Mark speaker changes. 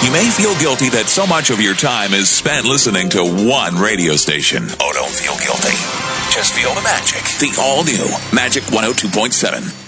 Speaker 1: You may feel guilty that so much of your time is spent listening to one radio station. Oh, don't feel guilty. Just feel the magic. The all-new Magic 102.7.